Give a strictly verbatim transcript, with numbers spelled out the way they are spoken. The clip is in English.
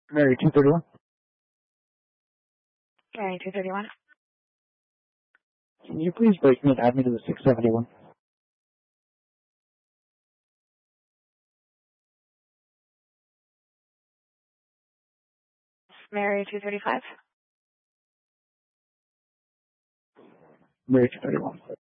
Mary two thirty-one. Mary two thirty-one. Can you please break me and add me to the six seventy-one? Mary two thirty-five. Mary two thirty-one.